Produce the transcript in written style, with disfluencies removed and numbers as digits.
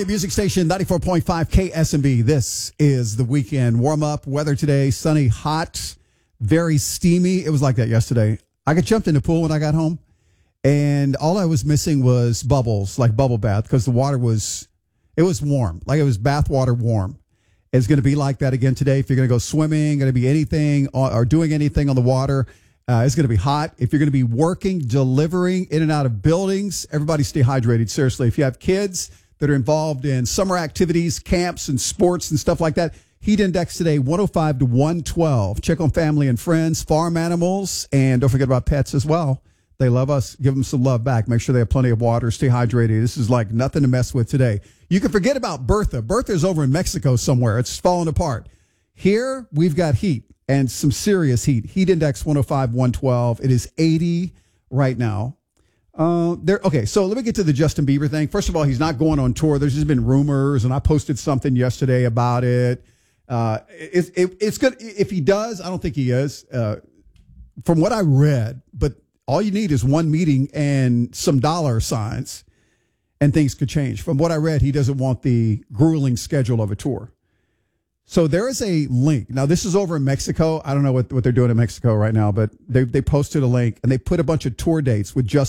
Music station 94.5 KSMB. This is the weekend warm up weather today. Sunny, hot, very steamy. It was like that yesterday. I got jumped in the pool when I got home, and all I was missing was bubbles, like bubble bath, because the water was warm, like it was bath water warm. It's going to be like that again today. If you're going to go swimming, going to be anything or doing anything on the water, it's going to be hot. If you're going to be working, delivering in and out of buildings, everybody stay hydrated. Seriously, if you have kids that are involved in summer activities, camps, and sports and stuff like that, heat index today 105 to 112. Check on family and friends, farm animals, and don't forget about pets as well. They love us. Give them some love back. Make sure they have plenty of water. Stay hydrated. This is like nothing to mess with today. You can forget about Bertha. Bertha's over in Mexico somewhere. It's falling apart. Here, we've got heat and some serious heat. Heat index 105, 112. It is 80 right now. Okay, so let me get to the Justin Bieber thing. First of all, he's not going on tour. There's just been rumors, and I posted something yesterday about it. It's good if he does. I don't think he is. From what I read, but all you need is one meeting and some dollar signs, and things could change. From what I read, he doesn't want the grueling schedule of a tour. So there is a link. Now, this is over in Mexico. I don't know what they're doing in Mexico right now, but they posted a link, and they put a bunch of tour dates with Justin